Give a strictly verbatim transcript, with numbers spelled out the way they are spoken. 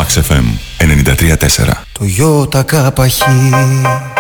Max εφ εμ ενενήντα τρία τέσσερα. Το Ιώτα Καπαχή.